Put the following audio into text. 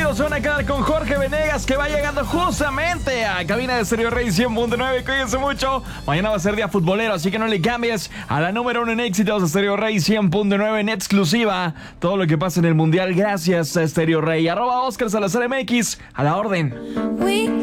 amigos, se van a quedar con Jorge Venegas, que va llegando justamente a cabina de Stereo Rey 100.9. Cuídense mucho. Mañana va a ser día futbolero, así que no le cambies a la número 1 en éxitos de Stereo Rey 100.9 en exclusiva. Todo lo que pasa en el Mundial, gracias a Stereo Rey. @Oscar Salazar MX, a la orden.